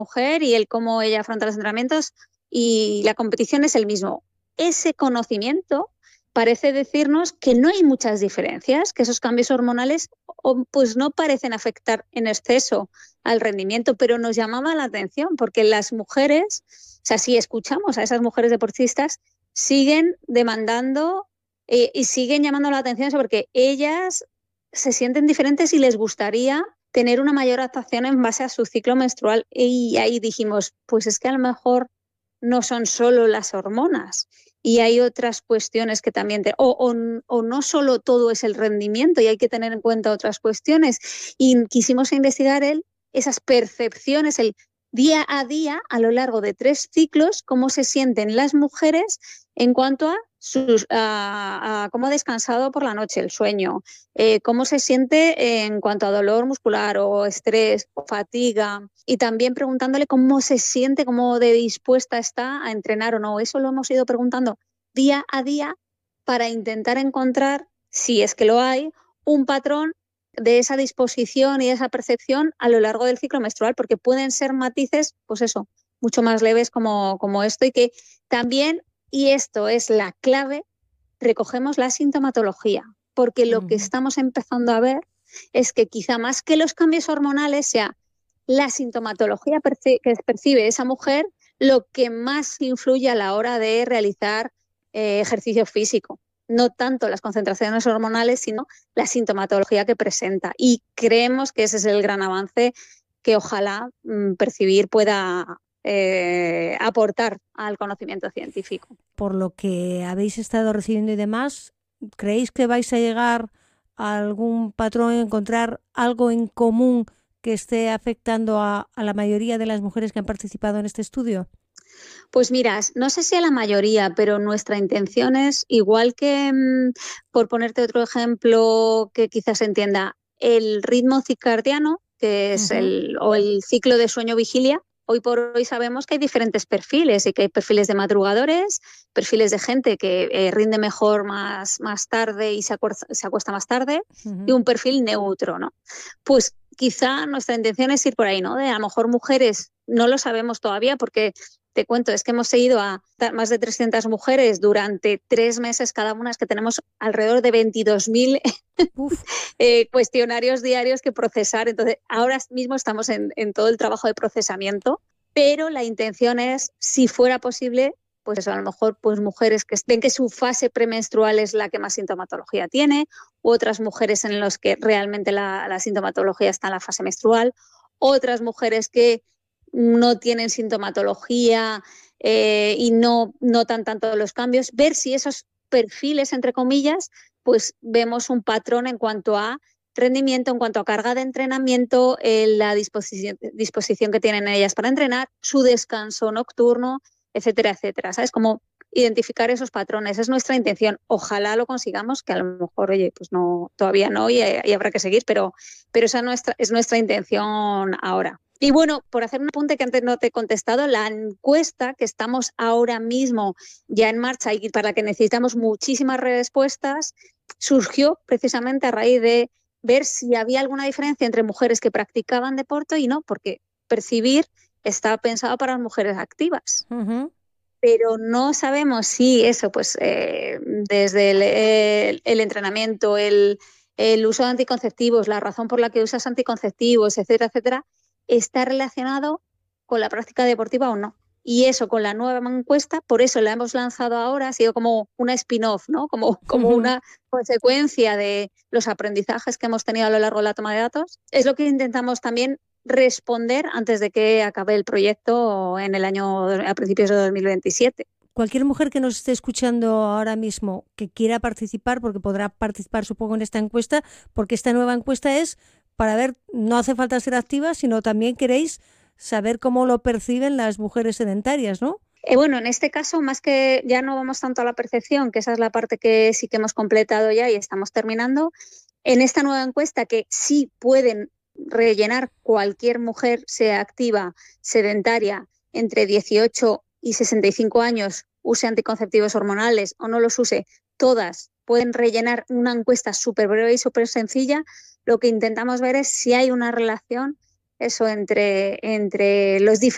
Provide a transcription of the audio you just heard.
mujer y el cómo ella afronta los entrenamientos y la competición es el mismo. Ese conocimiento parece decirnos que no hay muchas diferencias, que esos cambios hormonales pues no parecen afectar en exceso al rendimiento, pero nos llamaba la atención porque las mujeres, o sea, si escuchamos a esas mujeres deportistas, siguen demandando y siguen llamando la atención sobre que ellas se sienten diferentes y les gustaría tener una mayor adaptación en base a su ciclo menstrual. Y ahí dijimos, pues es que a lo mejor no son solo las hormonas y hay otras cuestiones que también, o no solo todo es el rendimiento y hay que tener en cuenta otras cuestiones. Y quisimos investigar esas percepciones, el día a día, a lo largo de 3 ciclos, cómo se sienten las mujeres en cuanto a cómo ha descansado por la noche, el sueño, cómo se siente en cuanto a dolor muscular o estrés o fatiga, y también preguntándole cómo se siente, cómo de dispuesta está a entrenar o no. Eso lo hemos ido preguntando día a día para intentar encontrar, si es que lo hay, un patrón de esa disposición y esa percepción a lo largo del ciclo menstrual, porque pueden ser matices, pues eso, mucho más leves como esto, y que también, y esto es la clave, recogemos la sintomatología, porque lo que estamos empezando a ver es que quizá más que los cambios hormonales sea la sintomatología que percibe esa mujer lo que más influye a la hora de realizar ejercicio físico. No tanto las concentraciones hormonales, sino la sintomatología que presenta. Y creemos que ese es el gran avance que ojalá Percibir pueda aportar al conocimiento científico. Por lo que habéis estado recibiendo y demás, ¿creéis que vais a llegar a algún patrón, encontrar algo en común que esté afectando a la mayoría de las mujeres que han participado en este estudio? Pues mira, no sé si a la mayoría, pero nuestra intención es, igual que, por ponerte otro ejemplo que quizás se entienda, el ritmo circadiano, que es o el ciclo de sueño-vigilia. Hoy por hoy sabemos que hay diferentes perfiles y que hay perfiles de madrugadores, perfiles de gente que rinde mejor más tarde y se acuesta más tarde, y un perfil neutro, ¿no? Pues quizá nuestra intención es ir por ahí, ¿no? De a lo mejor mujeres, no lo sabemos todavía porque te cuento, es que hemos seguido a más de 300 mujeres durante 3 meses cada una, es que tenemos alrededor de 22.000 cuestionarios diarios que procesar. Entonces, ahora mismo estamos en todo el trabajo de procesamiento, pero la intención es, si fuera posible, pues eso, a lo mejor pues mujeres que ven que su fase premenstrual es la que más sintomatología tiene, u otras mujeres en las que realmente la sintomatología está en la fase menstrual, otras mujeres que no tienen sintomatología y no notan tanto los cambios, ver si esos perfiles, entre comillas, pues vemos un patrón en cuanto a rendimiento, en cuanto a carga de entrenamiento, la disposición que tienen ellas para entrenar, su descanso nocturno, etcétera, etcétera. ¿Sabes? Como identificar esos patrones. Es nuestra intención. Ojalá lo consigamos, que a lo mejor, oye, pues no, todavía no y habrá que seguir, pero esa es nuestra intención ahora. Y bueno, por hacer un apunte que antes no te he contestado, la encuesta que estamos ahora mismo ya en marcha y para la que necesitamos muchísimas respuestas, surgió precisamente a raíz de ver si había alguna diferencia entre mujeres que practicaban deporte y no, porque Percibir está pensado para las mujeres activas. Pero no sabemos si eso, pues desde el entrenamiento, el uso de anticonceptivos, la razón por la que usas anticonceptivos, etcétera, etcétera, está relacionado con la práctica deportiva o no. Y eso con la nueva encuesta, por eso la hemos lanzado ahora, ha sido como una spin-off, ¿no? Como una consecuencia de los aprendizajes que hemos tenido a lo largo de la toma de datos. Es lo que intentamos también responder antes de que acabe el proyecto en el año, a principios de 2027. Cualquier mujer que nos esté escuchando ahora mismo que quiera participar, porque podrá participar, supongo, en esta encuesta, porque esta nueva encuesta es para ver, no hace falta ser activa, sino también queréis saber cómo lo perciben las mujeres sedentarias, ¿no? Bueno, en este caso, más que ya no vamos tanto a la percepción, que esa es la parte que sí que hemos completado ya y estamos terminando, en esta nueva encuesta que sí pueden rellenar cualquier mujer, sea activa, sedentaria, entre 18 y 65 años, use anticonceptivos hormonales o no los use, todas pueden rellenar una encuesta súper breve y súper sencilla. Lo que intentamos ver es si hay una relación eso entre los diferentes